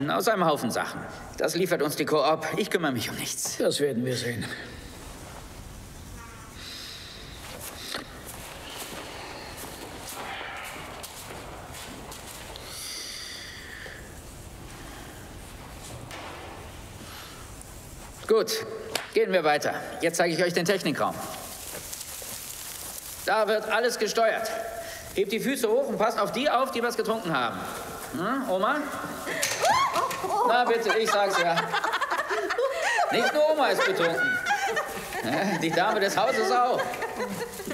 Aus einem Haufen Sachen. Das liefert uns die Koop. Ich kümmere mich um nichts. Das werden wir sehen. Gut, gehen wir weiter. Jetzt zeige ich euch den Technikraum. Da wird alles gesteuert. Hebt die Füße hoch und passt auf die auf, die was getrunken haben. Hm, Oma? Na bitte, ich sag's ja. Nicht nur Oma ist betrunken. Die Dame des Hauses auch.